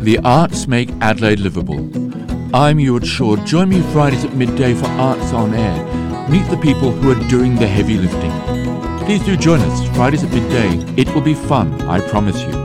The arts make Adelaide livable. I'm Ewart Shaw. Join me Fridays at midday for Arts on Air. Meet the people who are doing the heavy lifting. Please do join us Fridays at midday. It will be fun, I promise you.